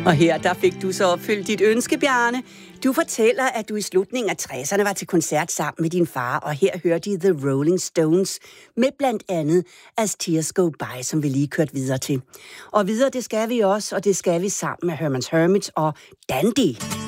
Og her, der fik du så opfyldt dit ønske, Bjarne. Du fortæller, at du i slutningen af 60'erne var til koncert sammen med din far, og her hørte I The Rolling Stones med blandt andet As Tears Go By, som vi lige kørte videre til. Og videre, det skal vi også, og det skal vi sammen med Herman's Hermits og Dandy.